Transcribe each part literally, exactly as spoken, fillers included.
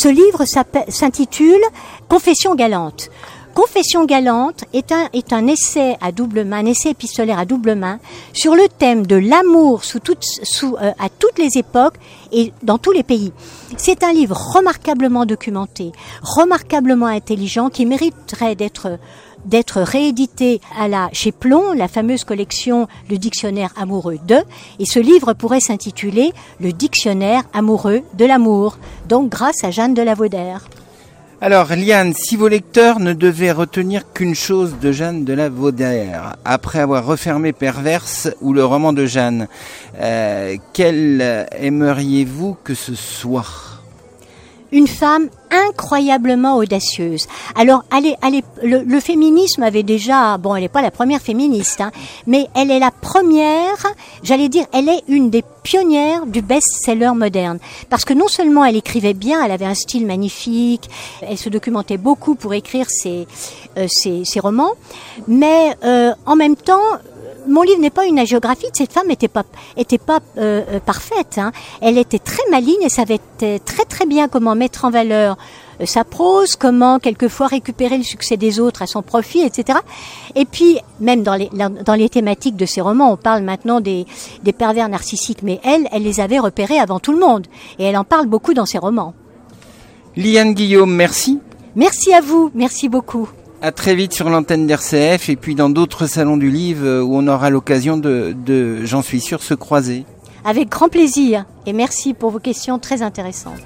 Ce livre s'intitule « Confession galante ». Confession galante est un, est un essai à double main, un essai épistolaire à double main sur le thème de l'amour sous toutes, sous, euh, à toutes les époques et dans tous les pays. C'est un livre remarquablement documenté, remarquablement intelligent, qui mériterait d'être d'être réédité à la, chez Plon, la fameuse collection Le Dictionnaire amoureux de, et ce livre pourrait s'intituler Le Dictionnaire amoureux de l'amour, donc grâce à Jeanne de La Vaudère. Alors, Liane, si vos lecteurs ne devaient retenir qu'une chose de Jeanne de La Vaudère, après avoir refermé Perverse ou le roman de Jeanne, euh, quelle aimeriez-vous que ce soit ? Une femme incroyablement audacieuse. Alors, elle est, elle est, le, le féminisme avait déjà, bon, elle n'est pas la première féministe, hein, mais elle est la première, j'allais dire, elle est une des pionnières du best-seller moderne. Parce que non seulement elle écrivait bien, elle avait un style magnifique, elle se documentait beaucoup pour écrire ses, euh, ses, ses romans, mais euh, en même temps, mon livre n'est pas une hagiographie. Cette femme n'était pas était pas euh, euh, parfaite. Hein. Elle était très maligne et savait très très bien comment mettre en valeur euh, sa prose, comment quelquefois récupérer le succès des autres à son profit, et cetera. Et puis même dans les dans les thématiques de ses romans, on parle maintenant des des pervers narcissiques, mais elle, elle les avait repérés avant tout le monde et elle en parle beaucoup dans ses romans. Liane Guillaume, merci. Merci à vous, merci beaucoup. À très vite sur l'antenne d'R C F et puis dans d'autres salons du livre où on aura l'occasion de, de, j'en suis sûr, se croiser. Avec grand plaisir et merci pour vos questions très intéressantes.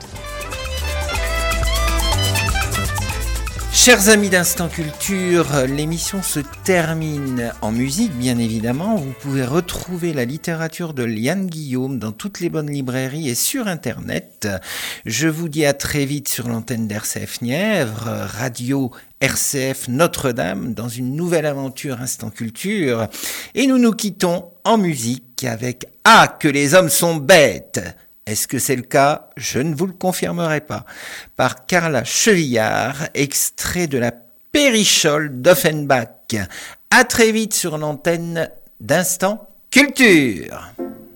Chers amis d'Instant Culture, l'émission se termine en musique, bien évidemment. Vous pouvez retrouver la littérature de Liane Guillaume dans toutes les bonnes librairies et sur Internet. Je vous dis à très vite sur l'antenne d'R C F Nièvre, radio R C F Notre-Dame, dans une nouvelle aventure Instant Culture. Et nous nous quittons en musique avec « Ah, que les hommes sont bêtes !» Est-ce que c'est le cas ? Je ne vous le confirmerai pas. Par Carla Chevillard, extrait de la Périchole d'Offenbach. À très vite sur l'antenne d'Instant Culture.